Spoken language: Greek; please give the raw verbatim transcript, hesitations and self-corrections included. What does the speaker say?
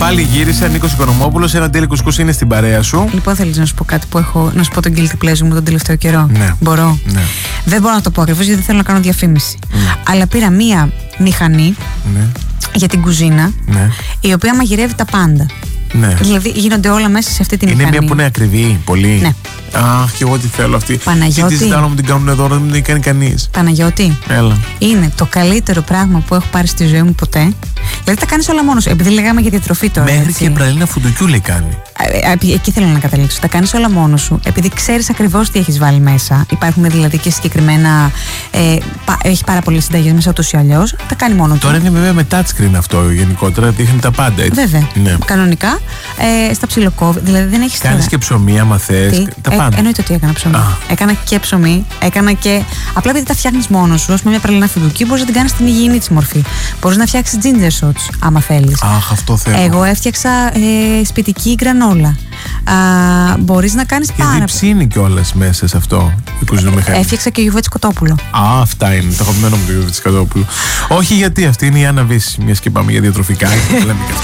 Πάλι γύρισε, Νίκος Οικονομόπουλος. Ένα τέλει κουσκούς είναι στην παρέα σου. Λοιπόν, θέλεις να σου πω κάτι που έχω, να σου πω τον guilty pleasure μου τον τελευταίο καιρό? Ναι. Μπορώ? Ναι. Δεν μπορώ να το πω ακριβώς γιατί δεν θέλω να κάνω διαφήμιση. Ναι. Αλλά πήρα μία μηχανή Ναι. για την κουζίνα, Ναι. η οποία μαγειρεύει τα πάντα. Ναι. Δηλαδή γίνονται όλα μέσα σε αυτή τη Είναι μηχανή. μια που είναι ακριβή, πολύ. Ναι. Αχ, και εγώ τι θέλω αυτή. Παναγιώτη. Και τη ζητάω να μου την κάνουν εδώ, δεν μου την κάνει κανείς. Παναγιώτη, Έλα. είναι το καλύτερο πράγμα που έχω πάρει στη ζωή μου ποτέ. Δηλαδή τα κάνεις όλα μόνος σου. Επειδή λέγαμε για διατροφή τώρα. Μέχρι έτσι. και πραλίνα φουντουκιού λέει κάνει. Ε, ε, εκεί θέλω να καταλήξω. Τα κάνεις όλα μόνος σου. Επειδή ξέρεις ακριβώς τι έχεις βάλει μέσα. Υπάρχουν δηλαδή και συγκεκριμένα. Ε, πα, έχει πάρα πολλές συνταγές μέσα ούτως ή αλλιώς. Τα κάνει μόνο του. Τώρα είναι βέβαια με touchscreen αυτό γενικότερα, δείχνει τα πάντα έτσι. Βέβαια. Ναι. Κανονικά. Ε, στα ψιλοκόβη. Δηλαδή δεν έχεις. Κάνεις και ψωμί, άμα θες. Τι? Τα Ε, πάντα. εννοείται ότι έκανα ψωμί. Α. Έκανα και ψωμί, έκανα και. Απλά επειδή τα φτιάχνεις μόνος σου, ας πούμε μια πραλίνα φουντουκί, μπορείς να την κάνεις στην υγιεινή της μορφή. Μπορείς να φτιάξεις ginger shots, άμα θέλεις. Αχ, αυτό θέλω. Εγώ έφτιαξα ε, σπιτική γκρανόλα. Α, μπορείς να κάνεις Και πάρα διψήνει κιόλας μέσα σε αυτό η κουζινομηχανή. Έφτιαξα και γιουβέτσι κοτόπουλο. Α, αυτά είναι. Το αγαπημένο μου το Γιώργο Τσικαδόπουλο. Όχι γιατί αυτή είναι η Άννα Βύση. Μια και πάμε για διατροφικά. Λέμε και αυτά.